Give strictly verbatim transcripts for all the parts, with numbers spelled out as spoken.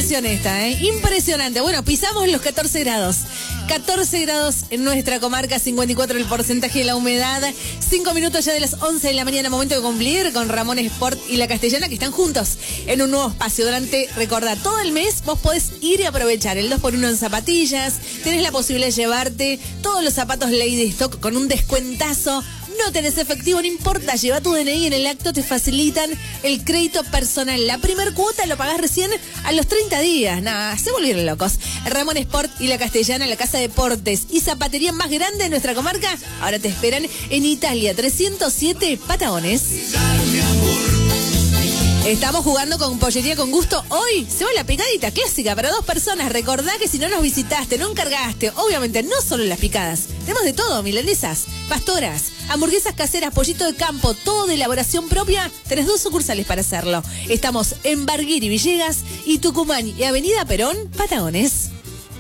sensación esta, ¿eh? Impresionante. Bueno, pisamos los catorce grados. catorce grados en nuestra comarca, cincuenta y cuatro el porcentaje de la humedad. cinco minutos ya de las once de la mañana, momento de cumplir con Ramón Sport y La Castellana, que están juntos en un nuevo espacio. Durante, recordá, todo el mes vos podés ir y aprovechar el dos por uno en zapatillas. Tenés la posibilidad de llevarte todos los zapatos Lady Stock con un descuentazo. No tenés efectivo, no importa, lleva tu D N I en el acto, te facilitan el crédito personal. La primer cuota lo pagás recién a los treinta días. Nada, se volvieron locos. Ramón Sport y La Castellana, la casa de deportes y zapatería más grande de nuestra comarca, ahora te esperan en Italia trescientos siete Patagones. Estamos jugando con Pollería con Gusto. Hoy se va la picadita clásica para dos personas. Recordá que si no nos visitaste, no encargaste, obviamente no solo las picadas. Tenemos de todo, milanesas, pastoras, hamburguesas caseras, pollito de campo, todo de elaboración propia. Tenés dos sucursales para hacerlo. Estamos en Barguiri, Villegas y Tucumán y Avenida Perón, Patagones.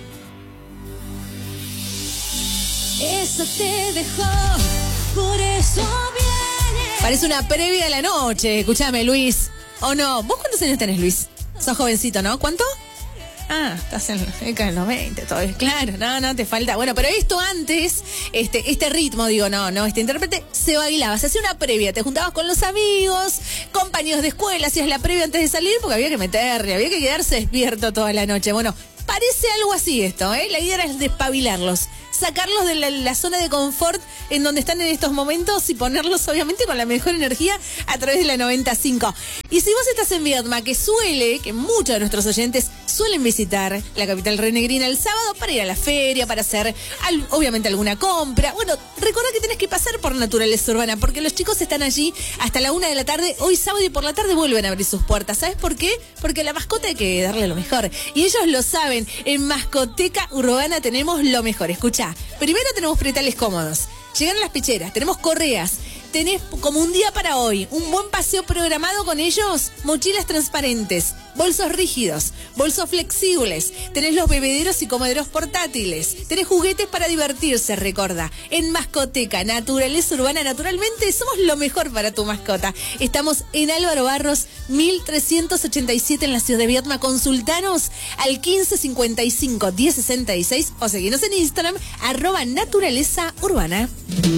Eso te dejó, por eso viene. Parece una previa de la noche. Escúchame, Luis. ¿O no? ¿Vos cuántos años tenés, Luis? Sos jovencito, ¿no? ¿Cuánto? Ah, estás en, en los veinte todavía. Claro, no, no, te falta. Bueno, pero esto antes, este, este ritmo, digo, no, no, este intérprete se bailaba, se hacía una previa, te juntabas con los amigos, compañeros de escuela, hacías la previa antes de salir porque había que meterle, había que quedarse despierto toda la noche. Bueno, parece algo así esto, ¿eh? La idea era despabilarlos, sacarlos de la, la zona de confort en donde están en estos momentos y ponerlos obviamente con la mejor energía a través de la noventa y cinco. Y si vos estás en Viedma, que suele, que muchos de nuestros oyentes suelen visitar la capital renegrina el sábado para ir a la feria, para hacer al, obviamente alguna compra. Bueno, recordá que tenés que pasar por Naturaleza Urbana, porque los chicos están allí hasta la una de la tarde, hoy sábado, y por la tarde vuelven a abrir sus puertas. ¿Sabes por qué? Porque a la mascota hay que darle lo mejor. Y ellos lo saben, en Mascoteca Urbana tenemos lo mejor. Escuchá, primero tenemos pretales cómodos, llegan las picheras, tenemos correas, tenés como un día para hoy, un buen paseo programado con ellos, mochilas transparentes, bolsos rígidos, bolsos flexibles, tenés los bebederos y comederos portátiles, tenés juguetes para divertirse, recordá. En Mascoteca, Naturaleza Urbana, naturalmente somos lo mejor para tu mascota. Estamos en Álvaro Barros, mil trescientos ochenta y siete en la ciudad de Viedma. Consultanos al quince cincuenta y cinco diez sesenta y seis o seguinos en Instagram, arroba Naturaleza Urbana.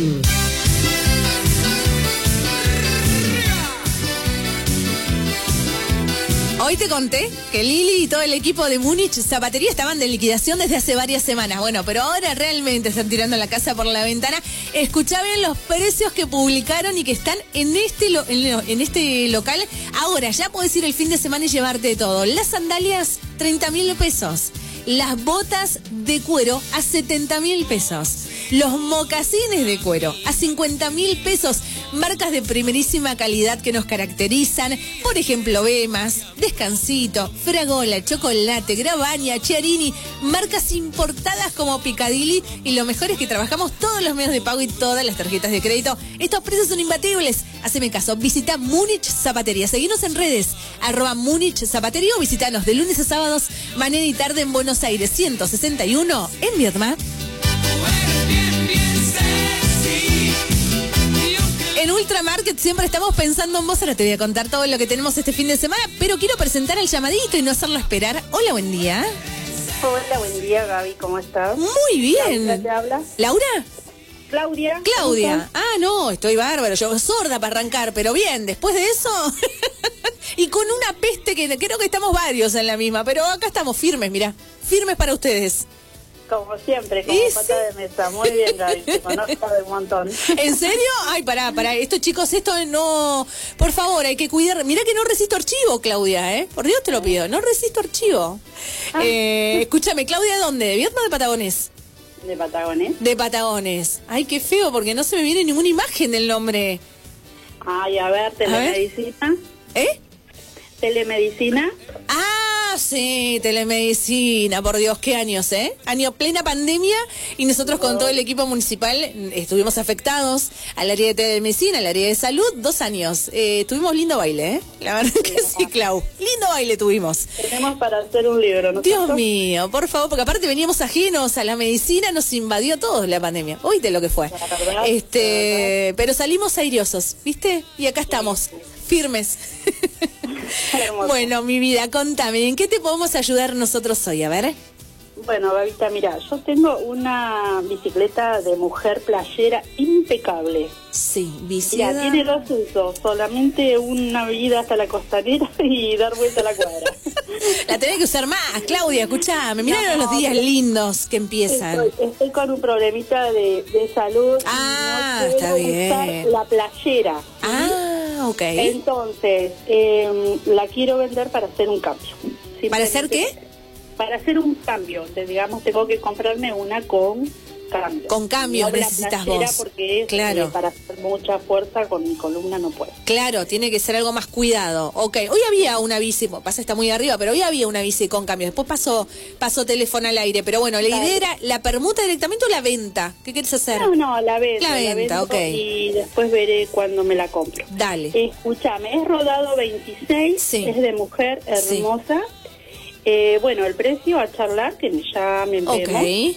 Hoy te conté que Lili y todo el equipo de Múnich Zapatería estaban de liquidación desde hace varias semanas. Bueno, pero ahora realmente están tirando la casa por la ventana. Escuchá bien los precios que publicaron y que están en este, lo, en, lo, en este local. Ahora ya podés ir el fin de semana y llevarte todo. Las sandalias, treinta mil pesos. Las botas de cuero a setenta mil pesos. Los mocasines de cuero a cincuenta mil pesos. Marcas de primerísima calidad que nos caracterizan. Por ejemplo, Bemas, Descansito, Fragola, Chocolate, Gravania, Chiarini. Marcas importadas como Picadilly. Y lo mejor es que trabajamos todos los medios de pago y todas las tarjetas de crédito. Estos precios son imbatibles. Haceme caso, visita Múnich Zapatería. Seguinos en redes, arroba Múnich Zapatería, o visitanos de lunes a sábados, mañana y tarde en Buenos Aires, ciento sesenta y uno en Viedma. En Ultramarket siempre estamos pensando en vos. Ahora te voy a contar todo lo que tenemos este fin de semana, pero quiero presentar el llamadito y no hacerlo esperar. Hola, buen día. Hola, buen día, Gaby, ¿cómo estás? Muy bien. ¿Laura te habla? ¿Laura? Claudia. Claudia. Ah, no, estoy bárbaro. Yo sorda para arrancar, pero bien, después de eso... y con una peste que creo que estamos varios en la misma, pero acá estamos firmes, mirá. Firmes para ustedes. Como siempre, como ¿Y pata sí? de mesa. Muy bien, Gaby, te conozco de un montón. ¿En serio? Ay, pará, pará. Esto, chicos, esto no... Por favor, hay que cuidar. Mirá que no resisto archivo, Claudia, ¿eh? Por Dios te lo pido. No resisto archivo. Ah. Eh, escúchame, Claudia, ¿de dónde? ¿De Viedma o de Patagones? ¿De Patagones? De Patagones. Ay, qué feo, porque no se me viene ninguna imagen del nombre. Ay, a ver, telemedicina. ¿Eh? Telemedicina. Ah, sí, telemedicina, por Dios, qué años, ¿eh? Año plena pandemia, y nosotros con todo el equipo municipal estuvimos afectados al área de telemedicina, al área de salud, dos años. Eh, tuvimos lindo baile, ¿eh? La verdad que sí, Clau. Lindo baile tuvimos. Tenemos para hacer un libro, ¿no? Dios mío, por favor, porque aparte veníamos ajenos a la medicina, nos invadió a todos la pandemia. Oíste lo que fue. La verdad, este, la verdad. Pero salimos airiosos, ¿viste? Y acá estamos. firmes. Hermoso. Bueno, mi vida, contame, ¿en qué te podemos ayudar nosotros hoy? A ver. Bueno, Babita, mira, yo tengo una bicicleta de mujer playera impecable. Sí, Mira, bicicleta. tiene dos usos, solamente una vida hasta la costanera y dar vuelta a la cuadra. La tenés que usar más, Claudia, escuchame. Mirá No, los días pero- lindos que empiezan. Estoy, estoy con un problemita de, de salud. y Ah, no está puedo usar bien. la playera. ¿sí? Ah, ok. Entonces, eh, la quiero vender para hacer un cambio. ¿Para hacer qué? Para hacer un cambio. Entonces, digamos, tengo que comprarme una con cambio. Con cambios No la necesitas playera vos. Porque es, Claro. eh, para hacer mucha fuerza con mi columna no puedo. Claro, tiene que ser algo más cuidado. Ok, hoy había una bici, bueno, pasa está muy arriba, pero hoy había una bici con cambios. Después pasó pasó teléfono al aire, pero bueno, la Claro. idea era la permuta directamente o la venta. ¿Qué quieres hacer? No, no, la vendo. La venta, vendo ok. Y después veré cuando me la compro. Dale. Escúchame, es rodado veintiséis, Sí. es de mujer Sí. hermosa. Eh, bueno, el precio a charlar, que ya me Ok. vemos.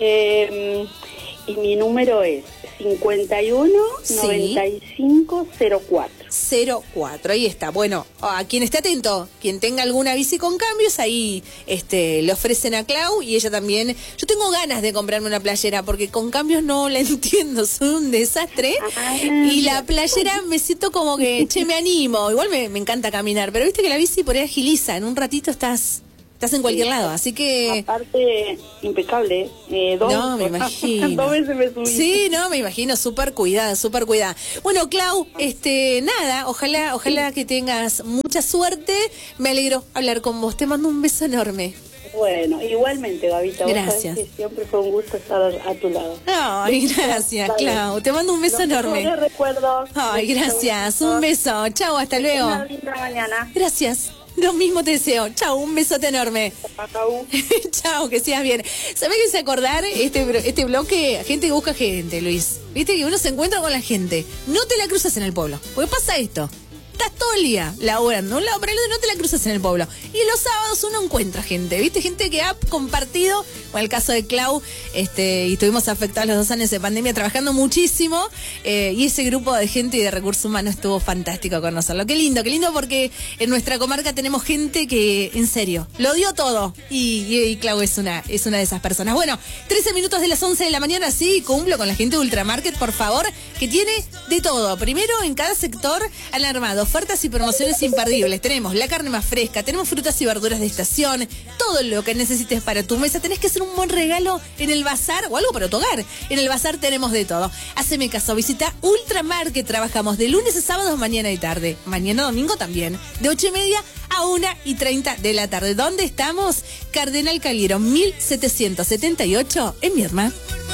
Eh, y mi número es cincuenta y uno noventa y cinco cero cuatro. cero cuatro, ahí está. Bueno, a quien esté atento, quien tenga alguna bici con cambios, ahí este, le ofrecen a Clau y ella también. Yo tengo ganas de comprarme una playera porque con cambios no la entiendo, son un desastre. Ah. Y la playera me siento como que, che, me animo. Igual me, me encanta caminar, pero viste que la bici por ahí agiliza, en un ratito estás... Estás en cualquier Sí. lado, así que... Aparte, impecable. Eh, dos, No, me imagino. dos veces me subí. Sí, no, me imagino, súper cuidada, súper cuidada. Bueno, Clau, este, nada, ojalá, ojalá que tengas mucha suerte. Me alegro hablar con vos. Te mando un beso enorme. Bueno, igualmente, Gabita. vos sabés Gracias. que siempre fue un gusto estar a tu lado. Ay, gracias, Dale. Clau. Te mando un beso Los enorme. mejores recuerdos. Ay, Besitos, gracias. besitos. Un beso. Chau, hasta luego. Una linda mañana. Gracias. Lo mismo te deseo. Chau, un besote enorme. Chau. Chao, que seas bien. ¿Sabés que se acordar este, este bloque? Gente que busca gente, Luis. Viste que uno se encuentra con la gente. No te la cruzas en el pueblo. Porque pasa esto. Estás todo el día laburando de un lado para el otro y no te la cruzas en el pueblo. Y los sábados uno encuentra gente, ¿viste? Gente que ha compartido, con el caso de Clau, este, y estuvimos afectados los dos años de pandemia trabajando muchísimo, eh, y ese grupo de gente y de recursos humanos estuvo fantástico conocerlo. Qué lindo, qué lindo porque en nuestra comarca tenemos gente que, en serio, lo dio todo. Y, y, y Clau es una, es una de esas personas. Bueno, trece minutos de las once de la mañana, sí, cumplo con la gente de Ultramarket, por favor, que tiene de todo. Primero, en cada sector han armado ofertas y promociones imperdibles. Tenemos la carne más fresca, tenemos frutas y verduras de estación, todo lo que necesites para tu mesa. Tenés que hacer un buen regalo en el bazar o algo para tu hogar. En el bazar tenemos de todo. Haceme caso, visita Ultramarket. Trabajamos de lunes a sábados, mañana y tarde. Mañana domingo también, de ocho y media a una y treinta de la tarde. ¿Dónde estamos? Cardenal Caliero, mil setecientos setenta y ocho, en Viedma.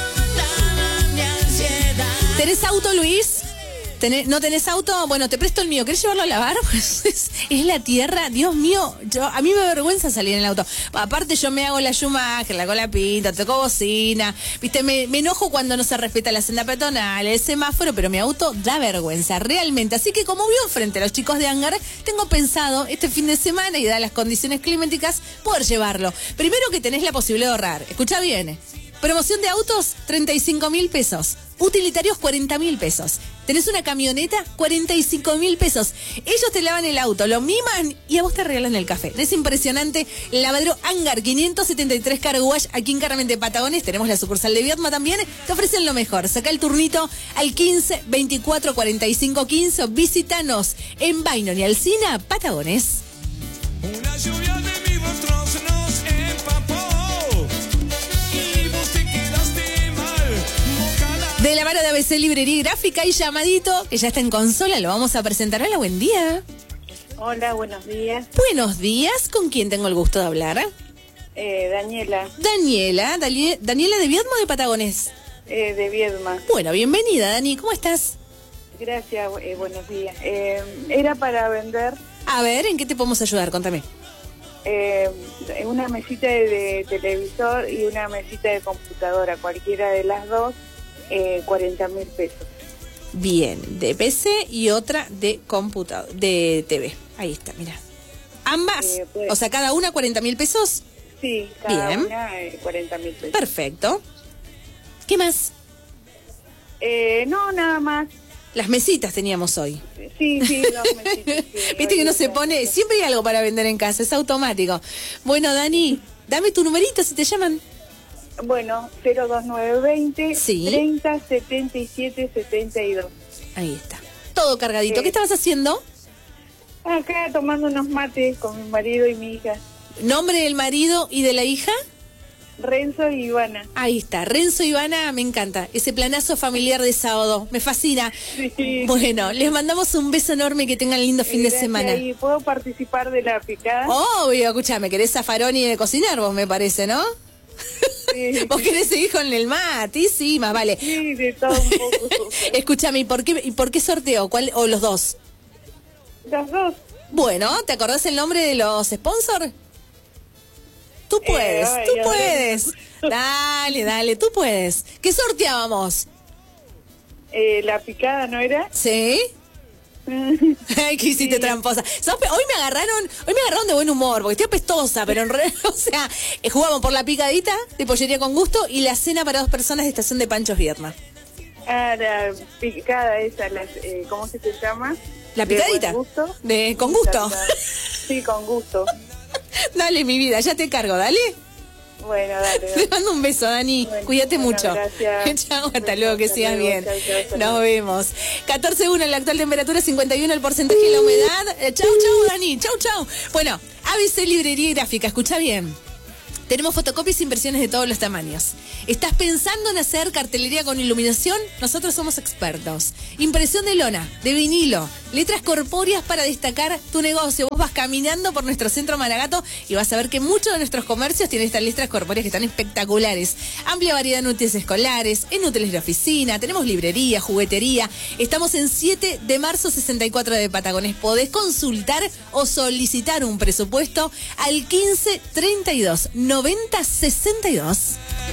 ¿Tenés auto, Luis? ¿Tenés- ¿No tenés auto? Bueno, te presto el mío. ¿Querés llevarlo a lavar? Pues es, es la tierra. Dios mío, yo a mí me da vergüenza salir en el auto. Aparte yo me hago la Schumacher, la cola pinta, toco bocina. Viste, me, me enojo cuando no se respeta la senda peatonal, el semáforo, pero mi auto da vergüenza, realmente. Así que como vivo frente a los chicos de Hangar, tengo pensado este fin de semana y dadas las condiciones climáticas, poder llevarlo. Primero que tenés la posibilidad de ahorrar. Escucha bien. Promoción de autos, treinta y cinco mil pesos. Utilitarios, cuarenta mil pesos. Tenés una camioneta, cuarenta y cinco mil pesos. Ellos te lavan el auto, lo miman y a vos te regalan el café. Es impresionante. Lavadero Hangar, quinientos setenta y tres Carguash, aquí en Carmen de Patagones. Tenemos la sucursal de Viedma también. Te ofrecen lo mejor. Saca el turnito al quince veinticuatro cuarenta y cinco quince o visítanos en Bainon y Alsina, Patagones. Una lluvia de mi rostro se nos empapó y vos te quedaste mal, bocada. De la mano de A B C Librería y Gráfica y llamadito, que ya está en consola, lo vamos a presentar. Hola, buen día. Hola, buenos días. Buenos días, ¿con quién tengo el gusto de hablar? Eh, Daniela, Daniela, Dali- Daniela de Viedma o de Patagones. eh, de Viedma. Bueno, bienvenida, Dani, ¿cómo estás? Gracias, eh, buenos días. Eh, era para vender A ver, ¿en qué te podemos ayudar? Contame. eh, una mesita de, de televisor y una mesita de computadora, cualquiera de las dos, eh, cuarenta mil pesos. Bien, de P C y otra de computador, de T V. Ahí está, mira. Ambas, Eh, pues- o sea, cada una cuarenta mil pesos. Sí, cada Bien. una eh, cuarenta mil pesos. Perfecto. ¿Qué más? Eh, no, nada más. Las mesitas teníamos hoy. Sí, sí, dos mesitas. Sí, Viste que no se hoy- pone, siempre hay algo para vender en casa, es automático. Bueno, Dani, dame tu numerito si te llaman. Bueno, cero dos nueve veinte Sí. treinta setenta y siete setenta y dos. Ahí está. Todo cargadito. Sí. ¿Qué estabas haciendo? Acá tomando unos mates con mi marido y mi hija. ¿Nombre del marido y de la hija? Renzo y Ivana. Ahí está. Renzo Ivana, me encanta. Ese planazo familiar de sábado. Me fascina. Sí. Bueno, les mandamos un beso enorme y que tengan lindo fin de Gracias. semana. ¿Y puedo participar de la picada? Obvio, escuchame, querés zafarón y de cocinar vos, me parece, ¿no? Sí. Vos querés seguir con el mate, sí, más vale. Sí, de todo un poco. Escúchame, ¿y por qué, y por qué sorteo? ¿Cuál, o los dos? Los dos. Bueno, ¿te acordás el nombre de los sponsors? Tú puedes, ay, tú a ver. puedes. Dale, dale, tú puedes. ¿Qué sorteábamos? Eh, la picada, ¿no era? ¿Sí? Ay, que hiciste Sí. tramposa. ¿Sabes? Hoy me agarraron, hoy me agarraron de buen humor, porque estoy apestosa, pero en realidad, o sea, eh, jugamos por la picadita de pollería con gusto y la cena para dos personas de Estación de Panchos Vierna. Ah, la picada esa, las, eh, ¿cómo que se llama? ¿La ¿De picadita? buen gusto? De, con gusto. Sí, con gusto. Dale, mi vida, ya te cargo, dale. Bueno, dale. Te dale. mando un beso, Dani. Bueno, Cuídate bueno, mucho. gracias. Chao, hasta Bueno, luego, que hasta sigas luego, bien. chao, chao, hasta Nos luego. vemos. catorce uno en la actual temperatura, cincuenta y uno el porcentaje de la humedad. Eh, chau, chau, Dani. Chau, chau. Bueno, A B C Librería y Gráfica, escucha bien. Tenemos fotocopias e impresiones de todos los tamaños. ¿Estás pensando en hacer cartelería con iluminación? Nosotros somos expertos. Impresión de lona, de vinilo, letras corpóreas para destacar tu negocio. Vos vas caminando por nuestro centro Maragato y vas a ver que muchos de nuestros comercios tienen estas letras corpóreas que están espectaculares. Amplia variedad de útiles escolares, en útiles de oficina, tenemos librería, juguetería. Estamos en siete de marzo sesenta y cuatro de Patagones. Podés consultar o solicitar un presupuesto al quince treinta y dos noventa sesenta y dos.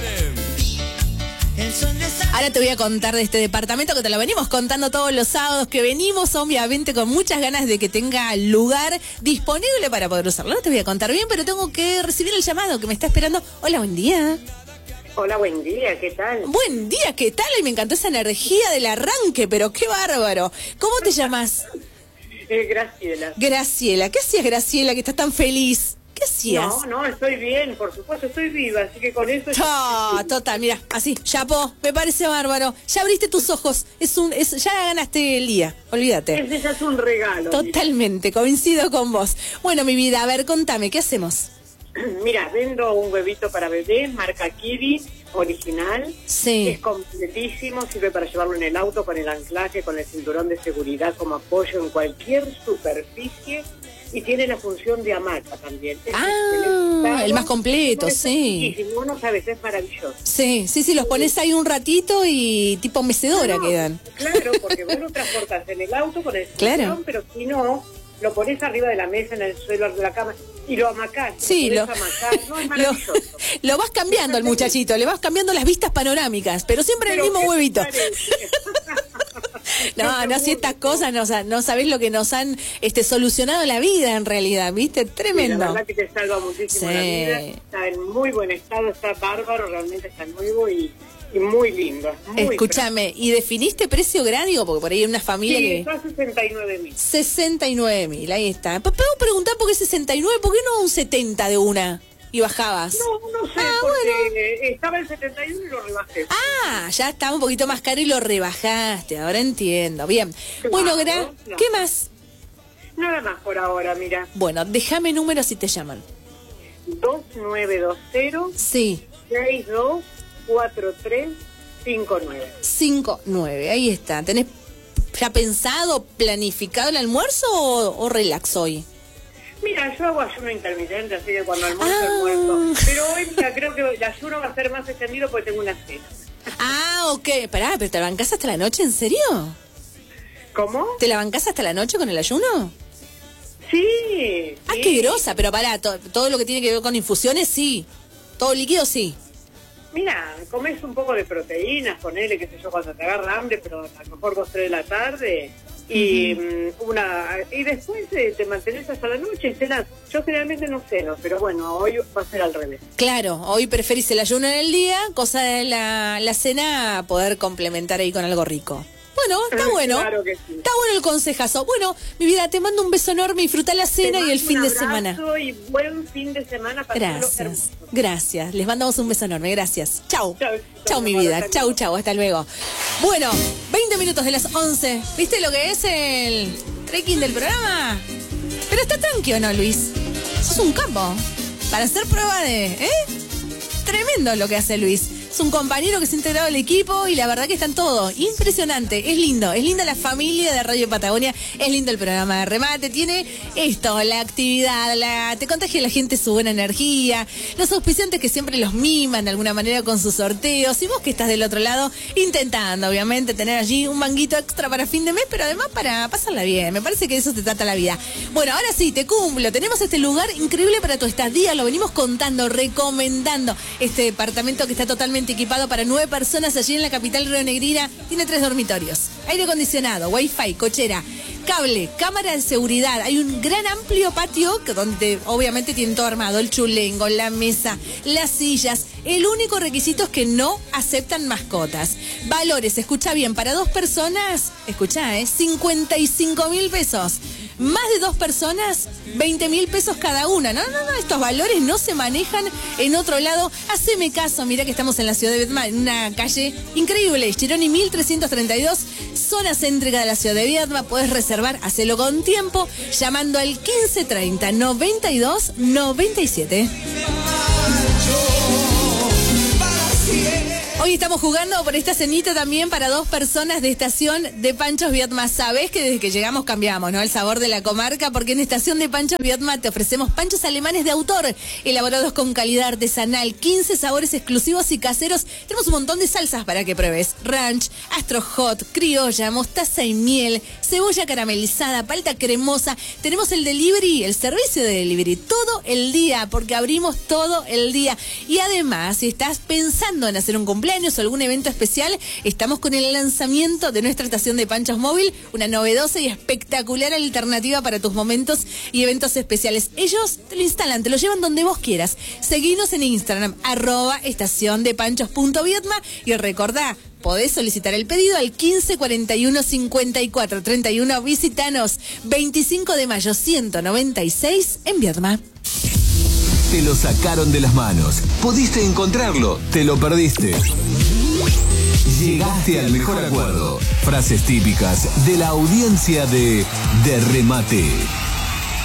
Ahora te voy a contar de este departamento que te lo venimos contando todos los sábados, que venimos obviamente con muchas ganas de que tenga lugar disponible para poder usarlo. No te voy a contar bien, pero tengo que recibir el llamado que me está esperando. Hola, buen día. Hola, buen día, ¿qué tal? Buen día, ¿qué tal? Y me encantó esa energía del arranque, pero qué bárbaro. ¿Cómo te llamas? Eh, Graciela. Graciela. ¿Qué hacías, Graciela, que estás tan feliz? ¿Qué hacías? No, no, estoy bien, por supuesto, estoy viva, así que con eso... Ah, total, mira, así, chapó, me parece bárbaro. Ya abriste tus ojos, es un, es, ya ganaste el día, olvídate. Ese ya es un regalo. Totalmente, coincido con vos. Bueno, mi vida, a ver, contame, ¿qué hacemos? Mira, vendo un huevito para bebé, marca Kiwi, original. Sí. Es completísimo, sirve para llevarlo en el auto con el anclaje, con el cinturón de seguridad como apoyo en cualquier superficie. Y tiene la función de hamaca también. Es Ah, excelente. el más completo, Es sí. riquísimo, vos no sabes, es maravilloso. Sí, sí, sí, los pones ahí un ratito y tipo mecedora No, quedan. Claro, porque vos lo transportas en el auto con el cinturón, Claro. pero si no, lo pones arriba de la mesa, en el suelo de la cama, y lo amacás. Sí, lo, podés amacar. No, es lo, maravilloso. lo vas cambiando al muchachito, le vas cambiando las vistas panorámicas, pero siempre en el Pero, mismo ¿qué te huevito. parece? No, no, si estas cosas no, sa- no sabés lo que nos han este, solucionado la vida en realidad, ¿viste? Sí, Tremendo. la verdad que te salva muchísimo Sí. la vida. Está en muy buen estado, está bárbaro, realmente está nuevo y, y muy lindo. Muy Escúchame, ¿y definiste precio grádico? Porque por ahí hay una familia Sí, que... está a sesenta y nueve mil. sesenta y nueve mil, ahí está. ¿Puedo preguntar por qué sesenta y nueve? ¿Por qué no un setenta de una? Y bajabas. No, no sé, Ah, porque estaba en setenta y uno y lo rebajé. Ah, ya estaba un poquito más caro y lo rebajaste, ahora entiendo. Bien. Claro, Bueno, Gra, claro. ¿qué más? Nada más por ahora, mira. Bueno, déjame números si te llaman. dos nueve dos cero Sí, seis dos cuatro tres cinco nueve. cinco nueve, ahí está. ¿Tenés ya pensado, planificado el almuerzo o, o relax hoy? Mira, yo hago ayuno intermitente, así que cuando almuerzo, Ah. almuerzo. Pero hoy mira, creo que el ayuno va a ser más extendido porque tengo una cena. Ah, ok. Pará, ¿pero te la bancás hasta la noche? ¿En serio? ¿Cómo? ¿Te la bancás hasta la noche con el ayuno? Sí. Ah, sí. qué grosa, pero pará, to- todo lo que tiene que ver con infusiones, sí. Todo líquido, sí. Mira, comes un poco de proteínas, ponele, qué sé yo, cuando te agarra hambre, pero a lo mejor dos, tres de la tarde. Y mm, una y después eh, te mantenés hasta la noche y cenas. Yo generalmente no ceno, pero bueno, hoy va a ser al revés. Claro, hoy preferís el ayuno en el día, cosa de la, la cena poder complementar ahí con algo rico. Bueno, está bueno. Claro que sí. Está bueno el consejazo. Bueno, mi vida, te mando un beso enorme, disfruta la cena y el fin de semana. Y buen fin de semana para Gracias, gracias. Les mandamos un beso enorme, gracias. Chau. Chau, Chau, mi vida. Chau, chau, hasta luego. Bueno, veinte minutos de las once. ¿Viste lo que es el trekking del programa? Pero está tranquilo, ¿no, Luis? Sos un capo. Para hacer prueba de... ¿Eh? Tremendo lo que hace Luis. Es un compañero que se ha integrado al equipo y la verdad que están todos. Impresionante, es lindo, es linda la familia de Radio Patagonia, es lindo el programa de remate, tiene esto, la actividad, la, te contagia a la gente su buena energía, los auspiciantes que siempre los miman de alguna manera con sus sorteos, y vos que estás del otro lado intentando obviamente tener allí un manguito extra para fin de mes, pero además para pasarla bien, me parece que de eso se trata la vida. Bueno, ahora sí, te cumplo, tenemos este lugar increíble para tu estadía, lo venimos contando, recomendando, este departamento que está totalmente equipado para nueve personas allí en la capital rionegrina. Tiene tres dormitorios, aire acondicionado, wifi, cochera, cable, cámara de seguridad. Hay un gran amplio patio que donde obviamente tienen todo armado, el chulengo, la mesa, las sillas. El único requisito es que no aceptan mascotas. Valores, escucha bien, para dos personas, escucha, eh, cincuenta y cinco mil pesos. Más de dos personas, veinte mil pesos cada una. No, no, no, estos valores no se manejan en otro lado. Haceme caso, mirá que estamos en la ciudad de Viedma, en una calle increíble, Chironi mil trescientos treinta y dos, zona céntrica de la ciudad de Viedma. Podés reservar, hacelo con tiempo, llamando al quince treinta, noventa y dos, noventa y siete. Hoy estamos jugando por esta cenita también para dos personas de Estación de Panchos Viedma. Sabés que desde que llegamos cambiamos, ¿no? El sabor de la comarca, porque en Estación de Panchos Viedma te ofrecemos panchos alemanes de autor, elaborados con calidad artesanal, quince sabores exclusivos y caseros. Tenemos un montón de salsas para que pruebes. Ranch, Astro Hot, criolla, mostaza y miel, cebolla caramelizada, palta cremosa. Tenemos el delivery, el servicio de delivery, todo el día, porque abrimos todo el día. Y además, si estás pensando en hacer un cumpleaños o algún evento especial, estamos con el lanzamiento de nuestra estación de panchos móvil, una novedosa y espectacular alternativa para tus momentos y eventos especiales. Ellos te lo instalan, te lo llevan donde vos quieras. Seguinos en Instagram, arroba estación de panchos punto viedma, y recordá, podés solicitar el pedido al quince cuarenta y uno cincuenta y cuatro treinta y uno. Visítanos, veinticinco de mayo ciento noventa y seis en Viedma. Te lo sacaron de las manos. Pudiste encontrarlo, te lo perdiste. Llegaste al mejor acuerdo. Frases típicas de la audiencia de De Remate.